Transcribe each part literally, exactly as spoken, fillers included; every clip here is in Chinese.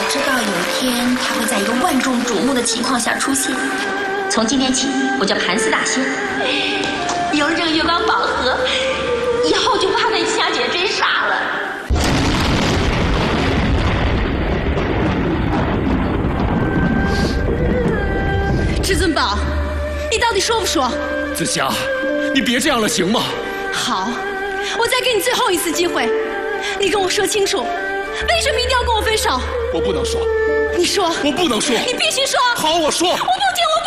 知道有一天他会在一个万众瞩目的情况下出现。从今天起，我叫盘丝大仙，有了这个月光宝盒，以后就不怕被霞姐追杀了。 至尊宝，你到底说不说？ 紫霞，你别这样了，行吗？ 好，我再给你最后一次机会，你跟我说清楚，为什么一定要跟我分手？ 我不能说。 你说。 我不能说。 你必须说。 好，我说。我不听，我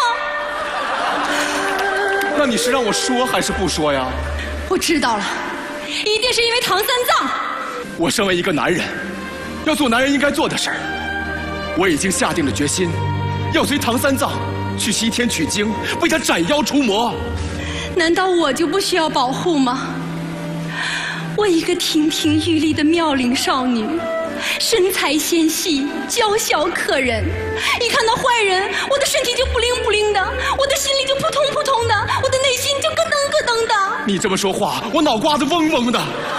不听。那你是让我说还是不说呀？ 我知道了，一定是因为唐三藏。 我身为一个男人，要做男人应该做的事儿。我已经下定了决心，要随唐三藏去西天取经，为他斩妖除魔。 难道我就不需要保护吗？我一个亭亭玉立的妙龄少女，身材纤细，娇小可人，一看到坏人，我的身体就不灵不灵的，我的心里就扑通扑通的，我的内心就咯噔咯噔的。 你这么说话，我脑瓜子嗡嗡的。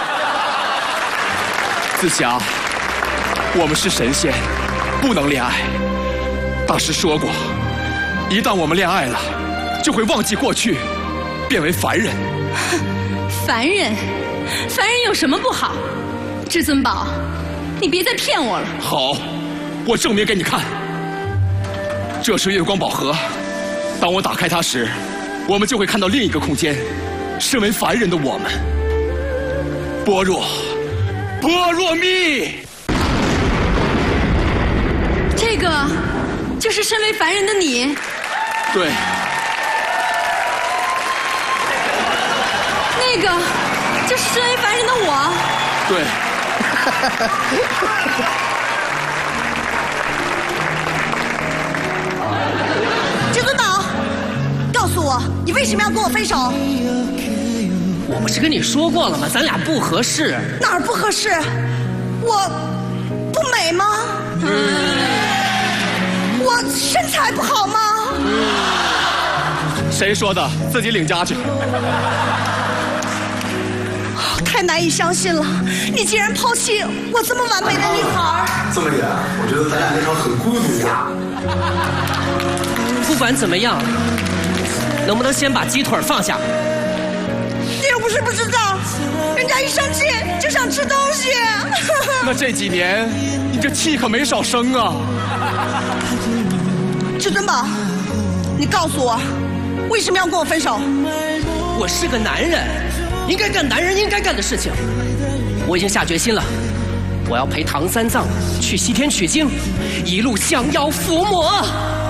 紫霞，我们是神仙，不能恋爱。大师说过，一旦我们恋爱了，就会忘记过去，变为凡人。 凡人？凡人有什么不好？至尊宝，你别再骗我了。 好，我证明给你看。这是月光宝盒，当我打开它时，我们就会看到另一个空间，身为凡人的我们。般若，般若蜜。 这个就是身为凡人的你。 对。 那个就是身为凡人的我。 对。 至尊宝，告诉我，你为什么要跟我分手？ 我不是跟你说过了吗？咱俩不合适。 哪儿不合适？我不美吗？嗯、我身材不好吗？ 嗯、谁说的？自己领家去。 太难以相信了，你竟然抛弃我这么完美的女孩。 这么远，我觉得咱俩那场很孤独啊。 不管怎么样，能不能先把鸡腿放下？ 你又不是不知道，人家一生气就想吃东西。 那这几年你这气可没少生啊。 至尊宝，你告诉我，为什么要跟我分手？ 我是个男人，应该干男人应该干的事情。我已经下决心了，我要陪唐三藏去西天取经，一路降妖伏魔。